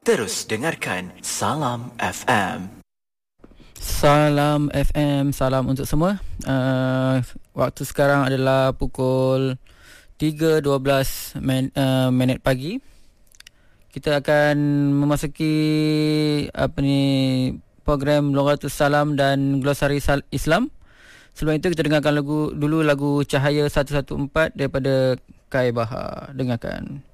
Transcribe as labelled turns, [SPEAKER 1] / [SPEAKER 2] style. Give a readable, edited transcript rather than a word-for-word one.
[SPEAKER 1] Terus dengarkan Salam FM.
[SPEAKER 2] Salam FM, salam untuk semua. Waktu sekarang adalah pukul 3.12 minit pagi. Kita akan memasuki program Lughatus Salam dan Glosari Islam. Sebelum itu kita dengarkan lagu Cahaya 114 daripada Kai Bahar. Dengarkan.